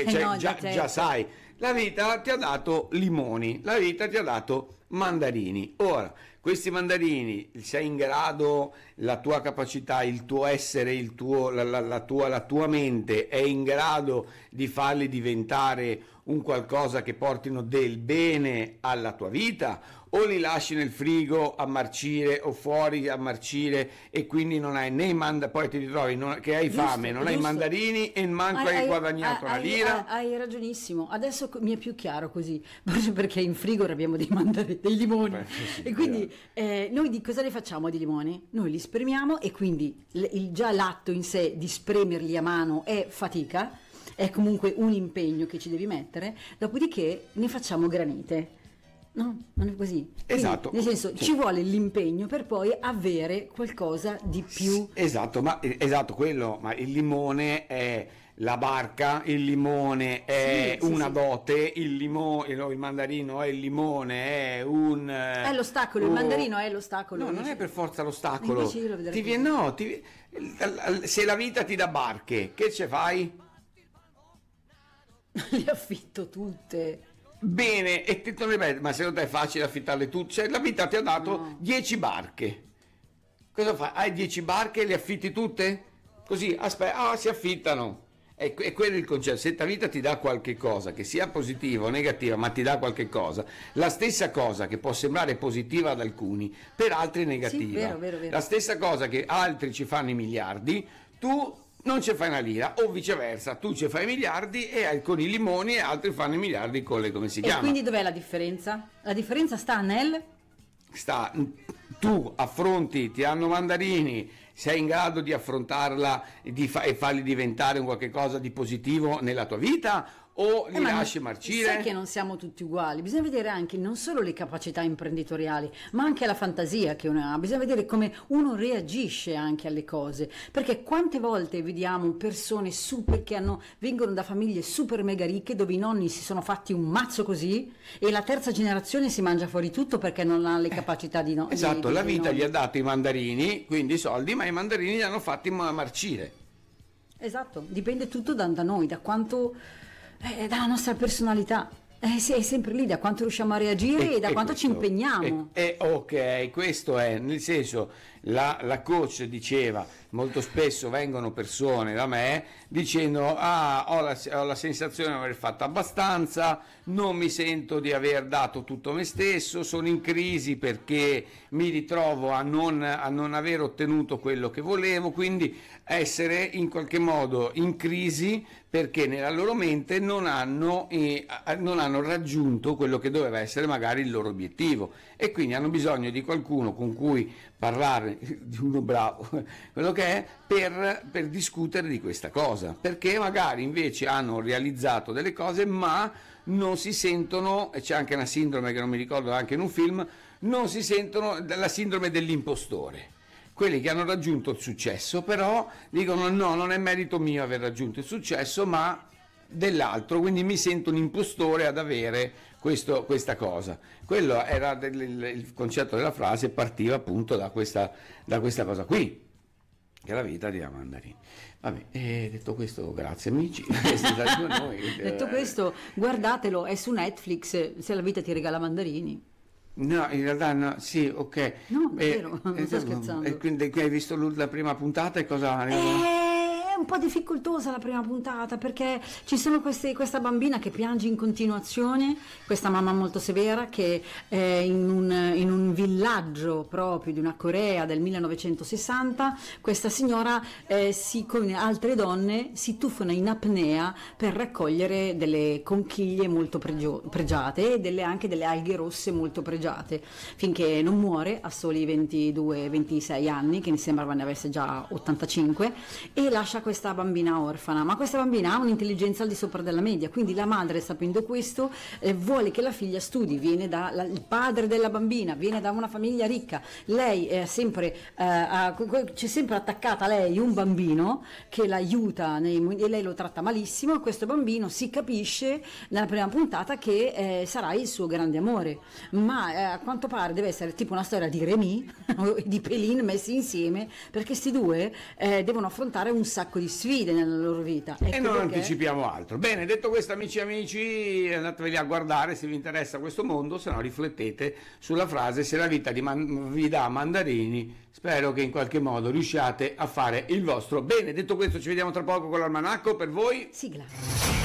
perché cioè, No, già certo. sai, la vita ti ha dato limoni, la vita ti ha dato mandarini. Ora, questi mandarini, sei in grado, la tua capacità, il tuo essere, la tua mente è in grado di farli diventare un qualcosa che portino del bene alla tua vita, o li lasci nel frigo a marcire o fuori a marcire e quindi non hai né poi ti ritrovi che hai Giusto, fame, non hai giusto. mandarini e manco hai guadagnato una lira. Hai ragionissimo. Adesso mi è più chiaro così, forse perché in frigo abbiamo dei limoni. Beh, sì, E quindi noi di cosa ne facciamo di limoni? Noi li spremiamo e quindi già l'atto in sé di spremerli a mano è fatica, è comunque un impegno che ci devi mettere, dopodiché ne facciamo granite. No, non è così. Quindi, Esatto. nel senso, Sì. ci vuole l'impegno per poi avere qualcosa di più. Esatto, quello, ma il limone è la barca, il limone è Sì, una sì. dote, il mandarino è il limone, è un... È l'ostacolo, il mandarino è l'ostacolo. No, non è per forza l'ostacolo. Invece io lo vedrei Ti così. viene, no, se la vita ti dà barche, che ce fai? Le affitto tutte. Bene, e ti ripeto, ma secondo te è facile affittarle tutte? Cioè, la vita ti ha dato No. 10 barche. Cosa fai? Hai 10 barche e le affitti tutte? Così, aspetta, si affittano. È quello il concetto. Se la vita ti dà qualche cosa, che sia positiva o negativa, ma ti dà qualche cosa, la stessa cosa che può sembrare positiva ad alcuni, per altri è negativa. vero. La stessa cosa che altri ci fanno i miliardi, tu non ci fai una lira, o viceversa, tu ci fai i miliardi e con i limoni e altri fanno i miliardi con le, come si E chiama? quindi dov'è la differenza? La differenza sta nel... Tu affronti, ti hanno mandarini, sei in grado di affrontarla e farli diventare un qualche cosa di positivo nella tua vita, o li ma lasci marcire? Sai che non siamo tutti uguali, bisogna vedere anche non solo le capacità imprenditoriali, ma anche la fantasia che uno ha, bisogna vedere come uno reagisce anche alle cose, perché quante volte vediamo persone vengono da famiglie super mega ricche dove i nonni si sono fatti un mazzo così e la terza generazione si mangia fuori tutto perché non ha le capacità di no. Esatto, di la vita nonni. gli ha dato i mandarini, quindi i soldi, ma i mandarini li hanno fatti marcire. Esatto, dipende tutto da noi, da quanto, dalla nostra personalità. Sì, è sempre lì, da quanto riusciamo a reagire e da quanto ci impegniamo. Ok, questo è, nel senso, la coach diceva, molto spesso vengono persone da me dicendo ho la sensazione di aver fatto abbastanza, non mi sento di aver dato tutto me stesso, sono in crisi perché mi ritrovo a non aver ottenuto quello che volevo, quindi essere in qualche modo in crisi perché nella loro mente non hanno raggiunto quello che doveva essere magari il loro obiettivo e quindi hanno bisogno di qualcuno con cui parlare, di uno bravo, quello che è, per discutere di questa cosa, perché magari invece hanno realizzato delle cose ma non si sentono, e c'è anche una sindrome che non mi ricordo anche in un film, non si sentono, la sindrome dell'impostore. Quelli che hanno raggiunto il successo però dicono no, non è merito mio aver raggiunto il successo ma dell'altro, quindi mi sento un impostore ad avere questa cosa. Quello era il concetto della frase, partiva appunto da questa cosa qui, che la vita dia mandarini. Vabbè, detto questo, grazie amici. Detto questo, guardatelo, è su Netflix, se la vita ti regala mandarini. No, in realtà no, sì, ok. No, davvero, non sto scherzando. E quindi hai visto la prima puntata e cosa... È un po' difficoltosa la prima puntata perché ci sono questa bambina che piange in continuazione, questa mamma molto severa che in un villaggio proprio di una Corea del 1960, questa signora con altre donne si tuffano in apnea per raccogliere delle conchiglie molto pregiate e anche delle alghe rosse molto pregiate, finché non muore a soli 22-26 anni, che mi sembra ne avesse già 85, e lascia questa bambina orfana, ma questa bambina ha un'intelligenza al di sopra della media, quindi la madre, sapendo questo, vuole che la figlia studi, il padre della bambina viene da una famiglia ricca, lei è sempre c'è sempre attaccata a lei un bambino che l'aiuta e lei lo tratta malissimo, e questo bambino si capisce nella prima puntata che sarà il suo grande amore, ma a quanto pare deve essere tipo una storia di Remy di Pelin messi insieme, perché sti due devono affrontare un sacco di sfide nella loro vita. E Ecco non perché- anticipiamo altro. Bene, detto questo, amici e amici, andateveli a guardare se vi interessa questo mondo, se no riflettete sulla frase: se la vita vi dà mandarini, spero che in qualche modo riusciate a fare il vostro. Bene, detto questo, ci vediamo tra poco con l'almanacco per voi. Sigla.